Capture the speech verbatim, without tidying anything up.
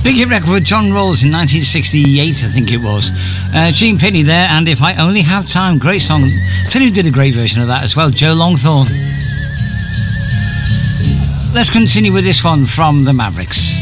Big hit record for John Rawls in nineteen sixty-eight, I think it was. Uh, Gene Pitney there, and If I Only Have Time, great song. Tell you who did a great version of that as well, Joe Longthorne. Let's continue with this one from the Mavericks.